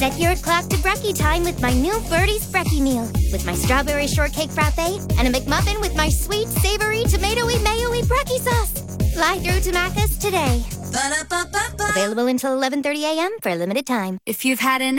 Set your clock to brekkie time with my new Birdie's Brekkie meal. With my strawberry shortcake frappe and a McMuffin with my sweet, savory, tomatoey, mayo-y brekkie sauce. Fly through to Macca's today. Available until 11:30 a.m. for a limited time. If you've had an